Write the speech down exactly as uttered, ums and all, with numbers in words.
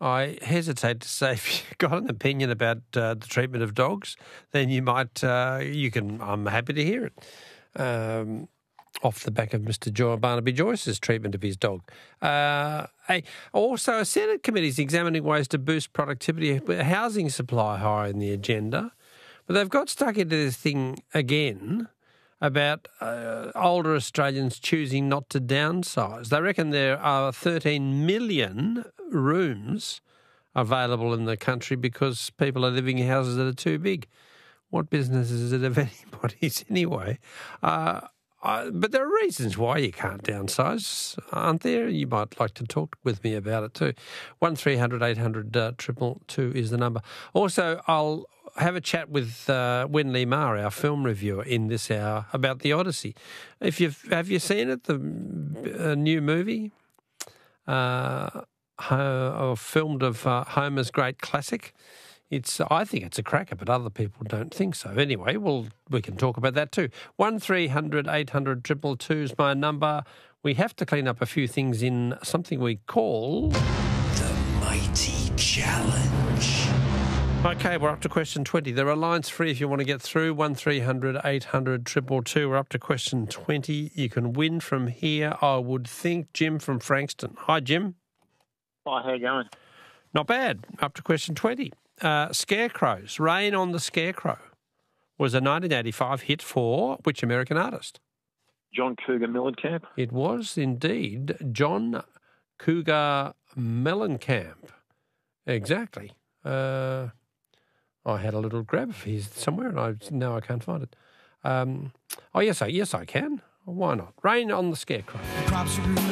I hesitate to say if you've got an opinion about uh, the treatment of dogs, then you might, uh, you can, I'm happy to hear it. Um, off the back of Mister Jo- Barnaby Joyce's treatment of his dog. Uh, a, also, a Senate committee is examining ways to boost productivity, housing supply high in the agenda. But they've got stuck into this thing again about uh, older Australians choosing not to downsize. They reckon there are thirteen million rooms available in the country because people are living in houses that are too big. What business is it of anybody's anyway? Uh, I, but there are reasons why you can't downsize, aren't there? You might like to talk with me about it too. one three hundred eight hundred two two is the number. Also, I'll have a chat with uh, Wen Lee Ma, our film reviewer, in this hour about The Odyssey. If you've have you seen it, the uh, new movie, uh, uh, filmed of uh, Homer's great classic? It's, I think it's a cracker, but other people don't think so. Anyway, well, we can talk about that too. one three hundred eight hundred two two two is my number. We have to clean up a few things in something we call The Mighty Challenge. Okay, we're up to question twenty. There are lines free if you want to get through. one three hundred eight hundred two two two. We're up to question twenty. You can win from here, I would think. Jim from Frankston. Hi, Jim. Hi, how you going? Not bad. Up to question twenty. Uh, Scarecrows. Rain on the Scarecrow was a nineteen eighty-five hit for which American artist? John Cougar Mellencamp. It was indeed John Cougar Mellencamp. Exactly. Uh, I had a little grab of his somewhere, and I now I can't find it. Um, oh yes, I yes I can. Why not? Rain on the Scarecrow. Crops